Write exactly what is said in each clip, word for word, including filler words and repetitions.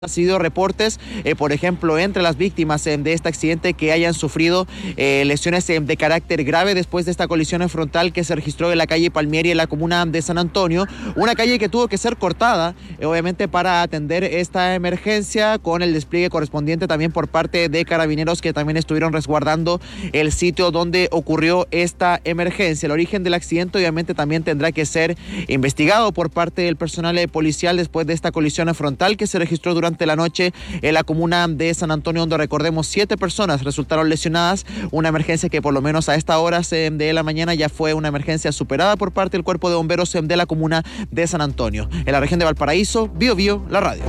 Ha sido reportes, eh, por ejemplo, entre las víctimas eh, de este accidente que hayan sufrido eh, lesiones eh, de carácter grave después de esta colisión frontal que se registró en la calle Palmieri en la comuna de San Antonio, una calle que tuvo que ser cortada, eh, obviamente para atender esta emergencia con el despliegue correspondiente también por parte de carabineros que también estuvieron resguardando el sitio donde ocurrió esta emergencia. El origen del accidente obviamente también tendrá que ser investigado por parte del personal eh, policial después de esta colisión frontal que se registró durante la noche en la comuna de San Antonio, donde recordemos siete personas resultaron lesionadas, una emergencia que por lo menos a esta hora de la mañana ya fue una emergencia superada por parte del cuerpo de bomberos de la comuna de San Antonio. En la región de Valparaíso, Bio Bio, la radio.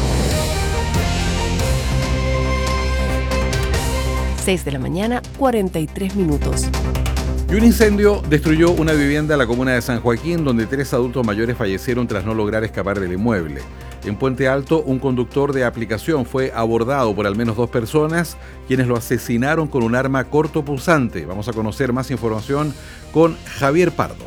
seis de la mañana, cuarenta y tres minutos. Y un incendio destruyó una vivienda en la comuna de San Joaquín, donde tres adultos mayores fallecieron tras no lograr escapar del inmueble. En Puente Alto, un conductor de aplicación fue abordado por al menos dos personas, quienes lo asesinaron con un arma cortopunzante. Vamos a conocer más información con Javier Pardo.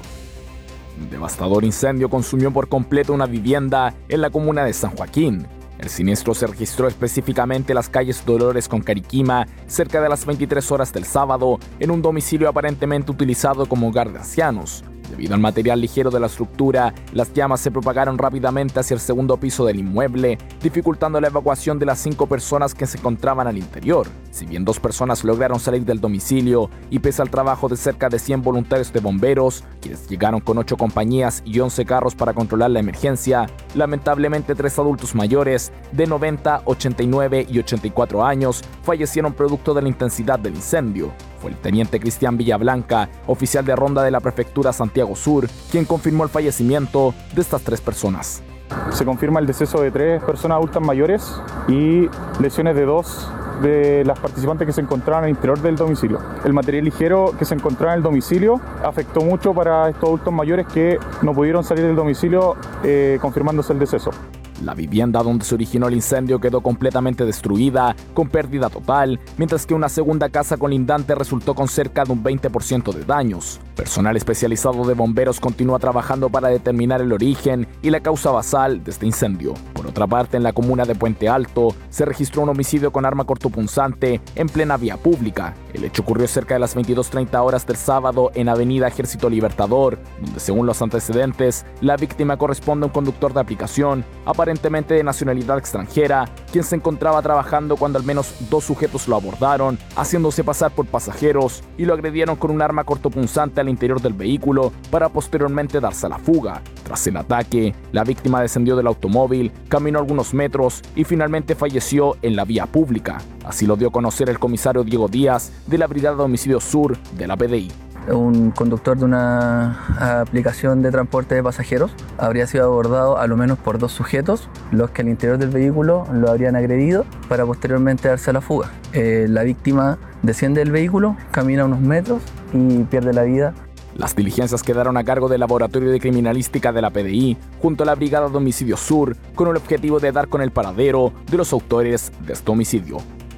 Un devastador incendio consumió por completo una vivienda en la comuna de San Joaquín. El siniestro se registró específicamente en las calles Dolores con Cariquima, cerca de las veintitrés horas del sábado, en un domicilio aparentemente utilizado como hogar de ancianos. Debido al material ligero de la estructura, las llamas se propagaron rápidamente hacia el segundo piso del inmueble, dificultando la evacuación de las cinco personas que se encontraban al interior. Si bien dos personas lograron salir del domicilio, y pese al trabajo de cerca de cien voluntarios de bomberos, quienes llegaron con ocho compañías y once carros para controlar la emergencia, lamentablemente tres adultos mayores de noventa, ochenta y nueve y ochenta y cuatro años fallecieron producto de la intensidad del incendio. Fue el teniente Cristian Villablanca, oficial de ronda de la prefectura Santiago Sur, quien confirmó el fallecimiento de estas tres personas. Se confirma el deceso de tres personas adultas mayores y lesiones de dos de las participantes que se encontraban al interior del domicilio. El material ligero que se encontraba en el domicilio afectó mucho para estos adultos mayores que no pudieron salir del domicilio, eh, confirmándose el deceso. La vivienda donde se originó el incendio quedó completamente destruida, con pérdida total, mientras que una segunda casa colindante resultó con cerca de un veinte por ciento de daños. Personal especializado de bomberos continúa trabajando para determinar el origen y la causa basal de este incendio. Por otra parte, en la comuna de Puente Alto, se registró un homicidio con arma cortopunzante en plena vía pública. El hecho ocurrió cerca de las veintidós treinta horas del sábado en Avenida Ejército Libertador, donde según los antecedentes, la víctima corresponde a un conductor de aplicación, aparentemente de nacionalidad extranjera, quien se encontraba trabajando cuando al menos dos sujetos lo abordaron, haciéndose pasar por pasajeros, y lo agredieron con un arma cortopunzante al interior del vehículo para posteriormente darse a la fuga. Tras el ataque, la víctima descendió del automóvil, caminó algunos metros y finalmente falleció en la vía pública. Así lo dio a conocer el comisario Diego Díaz de la Brigada de Homicidio Sur de la P D I. Un conductor de una aplicación de transporte de pasajeros habría sido abordado a lo menos por dos sujetos, los que al interior del vehículo lo habrían agredido para posteriormente darse a la fuga. Eh, la víctima desciende del vehículo, camina unos metros y pierde la vida. Las diligencias quedaron a cargo del Laboratorio de Criminalística de la P D I junto a la Brigada de Homicidio Sur, con el objetivo de dar con el paradero de los autores de este homicidio.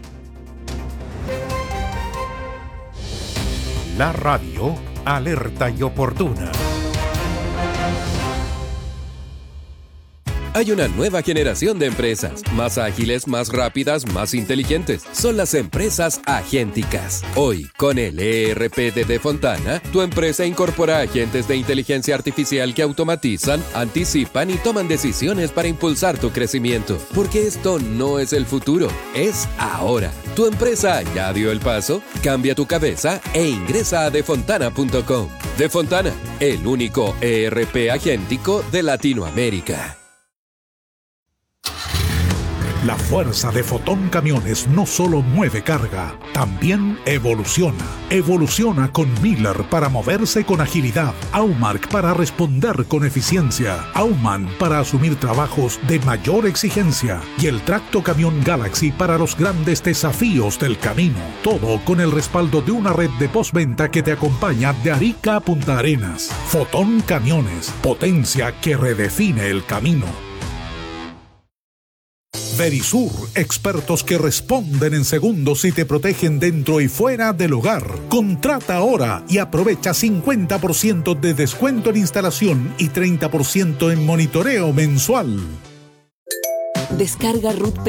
La radio, alerta y oportuna. Hay una nueva generación de empresas, más ágiles, más rápidas, más inteligentes. Son las empresas agénticas. Hoy, con el E R P de Defontana, tu empresa incorpora agentes de inteligencia artificial que automatizan, anticipan y toman decisiones para impulsar tu crecimiento. Porque esto no es el futuro, es ahora. ¿Tu empresa ya dio el paso? Cambia tu cabeza e ingresa a defontana punto com. Defontana, el único E R P agéntico de Latinoamérica. La fuerza de Fotón Camiones no solo mueve carga, también evoluciona. Evoluciona con Miller para moverse con agilidad, Aumark para responder con eficiencia, Auman para asumir trabajos de mayor exigencia y el Tracto Camión Galaxy para los grandes desafíos del camino. Todo con el respaldo de una red de postventa que te acompaña de Arica a Punta Arenas. Fotón Camiones, potencia que redefine el camino. Verisur, expertos que responden en segundos y te protegen dentro y fuera del hogar. Contrata ahora y aprovecha cincuenta por ciento de descuento en instalación y treinta por ciento en monitoreo mensual. Descarga Ruth